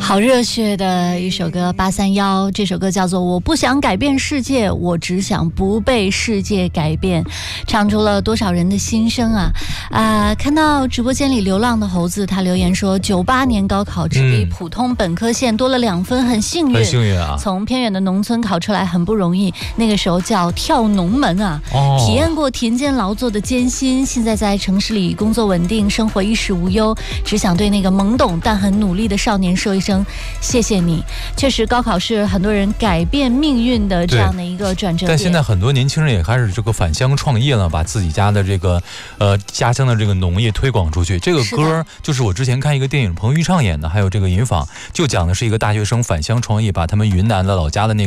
好热血的一首歌831，这首歌叫做《我不想改变世界，我只想不被世界改变》，唱出了多少人的心声啊！看到直播间里流浪的猴子，他留言说，98年高考只比普通本科线多了2分，很幸运， 很幸运啊！ 从偏远的农村考出来很不容易，那个时候叫跳农门啊，体验过田间劳作的艰辛，现在在城市里工作稳定，生活衣食无忧，只想对那个懵懂但很努力的少年说一声谢谢你。确实高考是很多人改变命运的这样的一个转折点。 但现在很多年轻人也开始这个返乡创业了，把自己家的这个家乡的这个农业推广出去。这个歌就是我之前看一个电影，彭昱畅演的，还有这个银纺，就讲的是一个大学生返乡创业，把他们云南的老家的那个